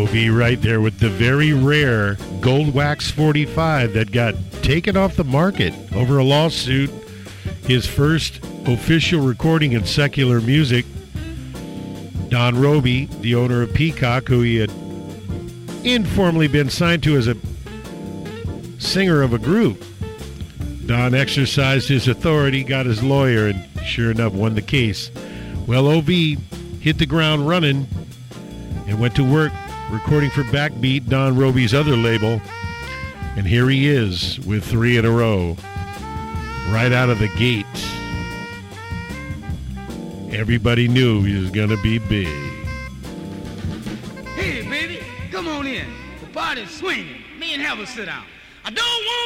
OV right there with the very rare Gold Wax 45 that got taken off the market over a lawsuit. His first official recording in secular music. Don Roby, the owner of Peacock, who he had informally been signed to as a singer of a group. Don exercised his authority, got his lawyer, and sure enough won the case. Well, OV hit the ground running and went to work recording for Backbeat, Don Roby's other label. And here he is with 3 in a row. Right out of the gate. Everybody knew he was going to be big. Hey, baby, come on in. The party's swinging. Me and have a sit down. I don't want